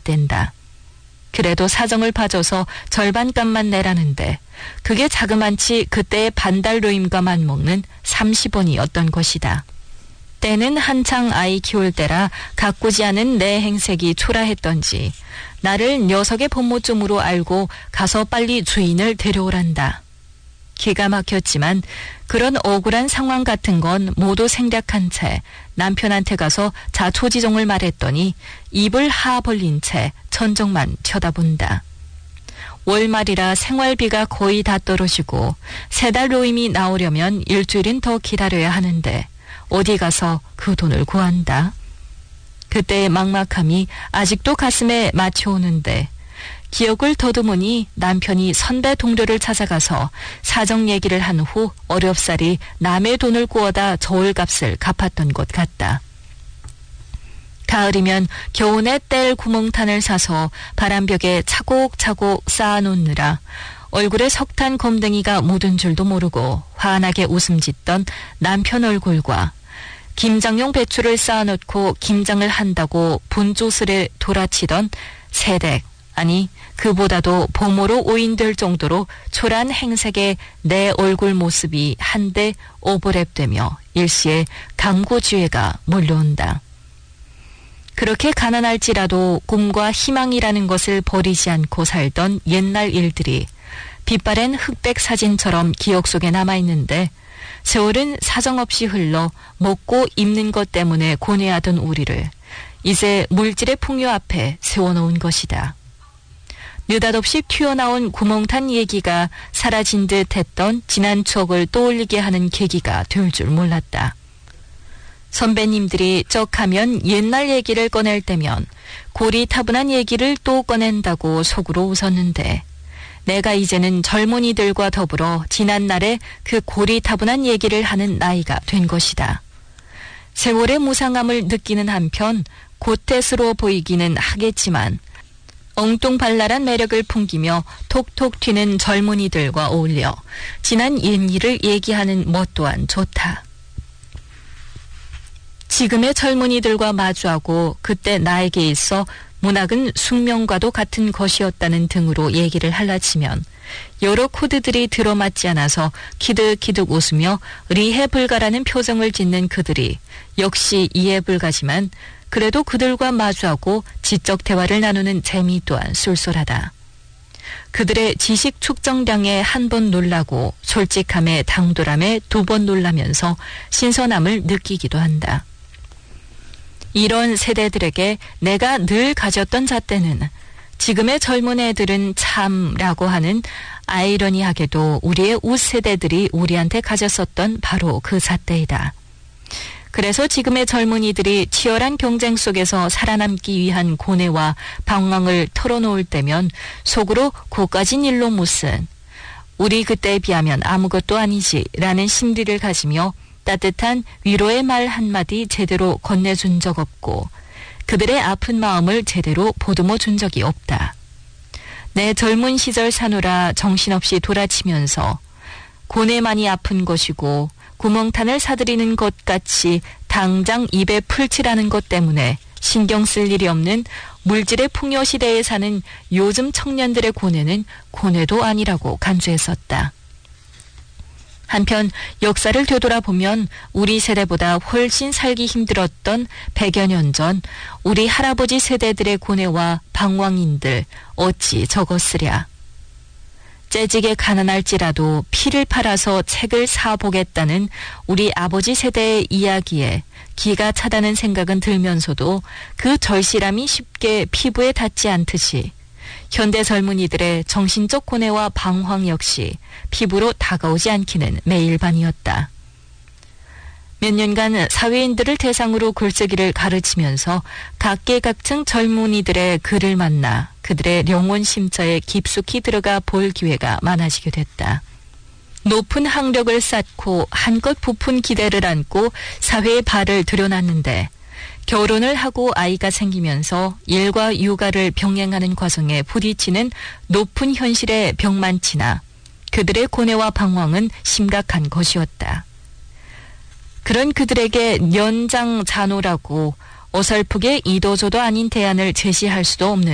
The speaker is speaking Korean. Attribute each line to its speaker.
Speaker 1: 잣댄다. 그래도 사정을 봐줘서 절반값만 내라는데 그게 자그만치 그때의 반달 노임과 맞먹는 30원이었던 것이다. 때는 한창 아이 키울 때라 가꾸지 않은 내 행색이 초라했던지 나를 녀석의 본모쯤으로 알고 가서 빨리 주인을 데려오란다. 기가 막혔지만 그런 억울한 상황 같은 건 모두 생략한 채 남편한테 가서 자초지종을 말했더니 입을 하 벌린 채 천정만 쳐다본다. 월말이라 생활비가 거의 다 떨어지고 3달 노임이 나오려면 일주일은 더 기다려야 하는데 어디 가서 그 돈을 구한다. 그때의 막막함이 아직도 가슴에 맞춰오는데 기억을 더듬으니 남편이 선배 동료를 찾아가서 사정 얘기를 한 후 어렵사리 남의 돈을 구워다 저울값을 갚았던 것 같다. 가을이면 겨우내 뗄 구멍탄을 사서 바람벽에 차곡차곡 쌓아놓느라 얼굴에 석탄 검댕이가 묻은 줄도 모르고 환하게 웃음 짓던 남편 얼굴과 김장용 배추를 쌓아놓고 김장을 한다고 분조슬에 돌아치던 새댁, 아니 그보다도 보모로 오인될 정도로 초라한 행색의 내 얼굴 모습이 한데 오버랩되며 일시에 감고지회가 몰려온다. 그렇게 가난할지라도 꿈과 희망이라는 것을 버리지 않고 살던 옛날 일들이 빛바랜 흑백 사진처럼 기억 속에 남아있는데 세월은 사정없이 흘러 먹고 입는 것 때문에 고뇌하던 우리를 이제 물질의 풍요 앞에 세워놓은 것이다. 느닷없이 튀어나온 구멍탄 얘기가 사라진 듯 했던 지난 추억을 떠올리게 하는 계기가 될 줄 몰랐다. 선배님들이 쩍하면 옛날 얘기를 꺼낼 때면 고리타분한 얘기를 또 꺼낸다고 속으로 웃었는데 내가 이제는 젊은이들과 더불어 지난날의 그 고리타분한 얘기를 하는 나이가 된 것이다. 세월의 무상함을 느끼는 한편 고태스러워 보이기는 하겠지만 엉뚱발랄한 매력을 풍기며 톡톡 튀는 젊은이들과 어울려 지난 옛일을 얘기하는 멋 또한 좋다. 지금의 젊은이들과 마주하고 그때 나에게 있어 문학은 숙명과도 같은 것이었다는 등으로 얘기를 할라치면 여러 코드들이 들어맞지 않아서 키득키득 웃으며 리해불가라는 표정을 짓는 그들이 역시 이해불가지만 그래도 그들과 마주하고 지적 대화를 나누는 재미 또한 쏠쏠하다. 그들의 지식 축정량에 한 번 놀라고 솔직함에 당돌함에 2번 놀라면서 신선함을 느끼기도 한다. 이런 세대들에게 내가 늘 가졌던 잣대는 지금의 젊은 애들은 참라고 하는 아이러니하게도 우리의 웃세대들이 우리한테 가졌었던 바로 그 잣대이다. 그래서 지금의 젊은이들이 치열한 경쟁 속에서 살아남기 위한 고뇌와 방황을 털어놓을 때면 속으로 고까진 일로 무슨 우리 그때에 비하면 아무것도 아니지 라는 심리를 가지며 따뜻한 위로의 말 한마디 제대로 건네준 적 없고 그들의 아픈 마음을 제대로 보듬어 준 적이 없다. 내 젊은 시절 사노라 정신없이 돌아치면서 고뇌만이 아픈 것이고 구멍탄을 사들이는 것 같이 당장 입에 풀칠하는 것 때문에 신경 쓸 일이 없는 물질의 풍요 시대에 사는 요즘 청년들의 고뇌는 고뇌도 아니라고 간주했었다. 한편 역사를 되돌아보면 우리 세대보다 훨씬 살기 힘들었던 100여 년 전 우리 할아버지 세대들의 고뇌와 방황인들 어찌 적었으랴. 째지게 가난할지라도 피를 팔아서 책을 사보겠다는 우리 아버지 세대의 이야기에 기가 차다는 생각은 들면서도 그 절실함이 쉽게 피부에 닿지 않듯이 현대 젊은이들의 정신적 고뇌와 방황 역시 피부로 다가오지 않기는 매일반이었다. 몇 년간 사회인들을 대상으로 글쓰기를 가르치면서 각계각층 젊은이들의 글을 만나 그들의 영혼 심처에 깊숙이 들어가 볼 기회가 많아지게 됐다. 높은 학력을 쌓고 한껏 부푼 기대를 안고 사회에 발을 들여놨는데 결혼을 하고 아이가 생기면서 일과 육아를 병행하는 과정에 부딪히는 높은 현실의 벽만치나 그들의 고뇌와 방황은 심각한 것이었다. 그런 그들에게 연장자노라고 어설프게 이도저도 아닌 대안을 제시할 수도 없는